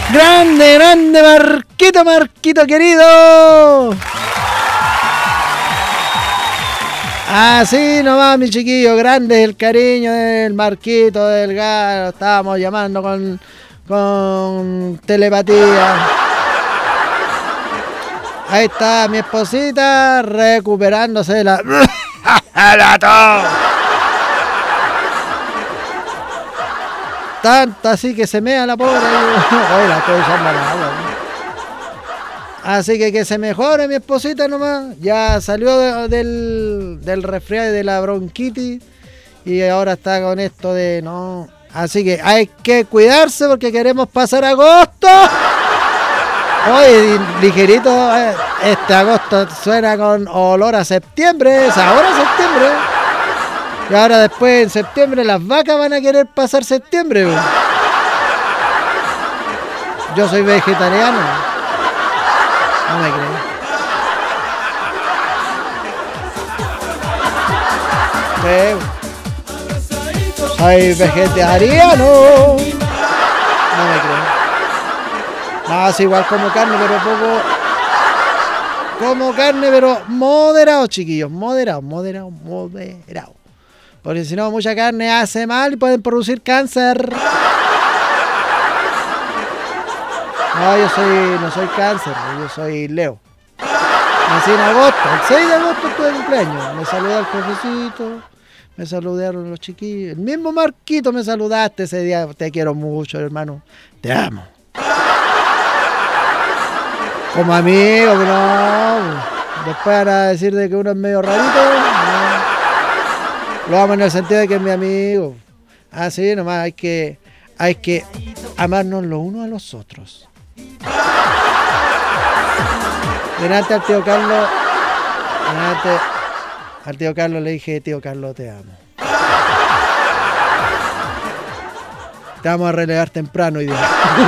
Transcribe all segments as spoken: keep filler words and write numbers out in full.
Grande, grande Marquito, Marquito querido. Así nomás, mi chiquillo, grande el cariño del Marquito Delgado. Estábamos llamando con, con telepatía. Ahí está mi esposita recuperándose de la... la tos. Tanto así que se mea la pobre. Hoy la estoy echando al agua. Así que que se mejore mi esposita nomás. Ya salió de, del, del resfriado y de la bronquitis. Y ahora está con esto de no. Así que hay que cuidarse porque queremos pasar agosto. Hoy ligerito. Este agosto suena con olor a septiembre. Es ahora septiembre. Y ahora después en septiembre las vacas van a querer pasar septiembre. Yo soy vegetariano. No me creen. Sí. Soy vegetariano. No me creen. No, es igual como carne, pero poco. Como carne, pero moderado, chiquillos. Moderado, moderado, moderado. Porque si no, mucha carne hace mal y pueden producir cáncer. No, yo soy, no soy cáncer, yo soy Leo. Nací en agosto, el seis de agosto tuve cumpleaños. Me saludé al jefecito, me saludaron los chiquillos. El mismo Marquito me saludaste ese día. Te quiero mucho, hermano. Te amo. Como amigo, no. Después van a decir de que uno es medio rarito. No. Lo amo en el sentido de que es mi amigo. Así nomás hay que, hay que amarnos los unos a los otros. Delante al tío Carlos, delante al tío Carlos le dije, tío Carlos, te amo. Te vamos a relegar temprano hoy día.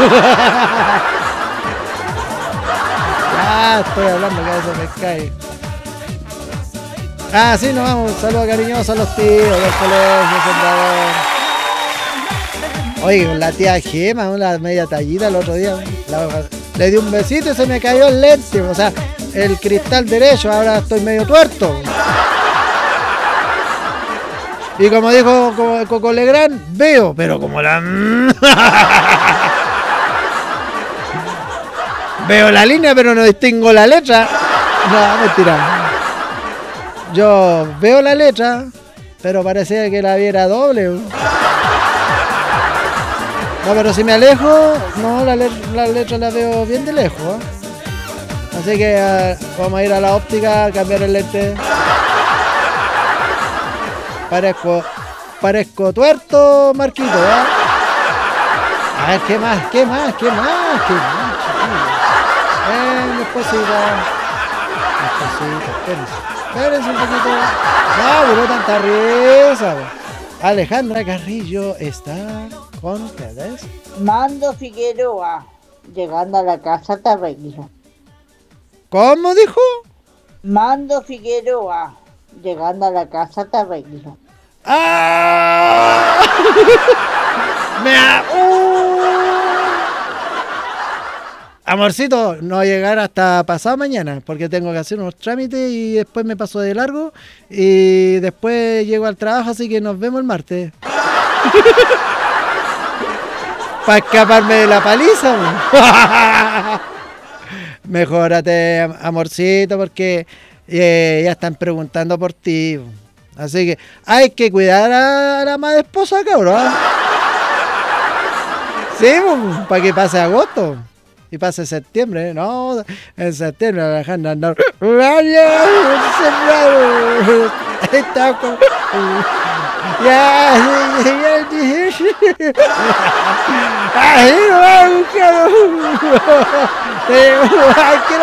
Ya estoy hablando que eso me cae. Ah, sí, nos vamos. Un saludo cariñoso a los tíos del colegio, Sembrador. Oye, la tía Gema, una media tallita el otro día. La, le di un besito y se me cayó el lente. O sea, el cristal derecho, ahora estoy medio tuerto. Y como dijo Coco Legrand, veo, pero como la... Veo la línea, pero no distingo la letra. No, mentira. Yo veo la letra, pero parecía que la viera doble. No, pero si me alejo, no, la, le la letra la veo bien de lejos. ¿eh? Así que uh, vamos a ir a la óptica a cambiar el lente. Parezco, parezco tuerto, Marquito. ¿eh? A ver, ¿qué más? ¿Qué más? ¿Qué más? ¿Qué más? Eh, mi esposita. Mi esposita, espérense. Espérense un poquito. No, pero tanta risa. Alejandra Carrillo está con ustedes. Mando Figueroa, llegando a la casa Terreguillo. ¿Cómo dijo? Mando Figueroa, llegando a la casa Terreguillo. ¡Ah! ¡Me ha... uh. Amorcito, no va a llegar hasta pasado mañana porque tengo que hacer unos trámites y después me paso de largo y después llego al trabajo, así que nos vemos el martes. Para escaparme de la paliza. Mejórate, amorcito, porque eh, ya están preguntando por ti. Así que hay que cuidar a la madre esposa, cabrón. Sí, para que pase agosto. Y pase septiembre, no, en septiembre Alejandra andar. Está con. Ya, ya dije. Ay, no va a buscar. Quiero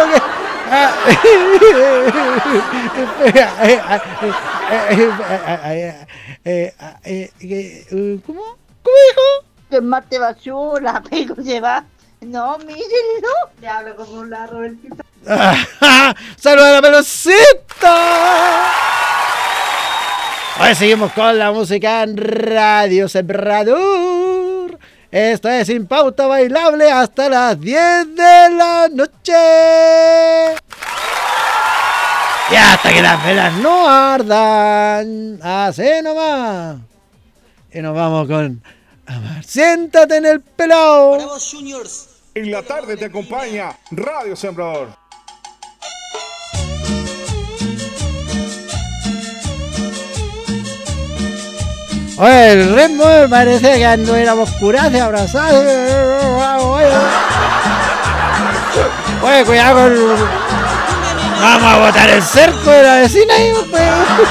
que. ¿Cómo? ¿Cómo dijo? Que mate basura, pero se va. No, mírenlo. Le hablo como un la Robertito. ¡Saludos a la Pelucita! Hoy seguimos con la música en Radio Sembrador. Esto es Sin Pauta Bailable hasta las diez de la noche. Y hasta que las velas no ardan. Así nomás. Y nos vamos con Amar. Siéntate en el pelao. Para vos, Juniors. En la tarde te acompaña Radio Sembrador. Oye, el ritmo me parece que anduviéramos curados y abrazados. Oye, oye, cuidado con... Vamos a botar el cerco de la vecina ahí, pues.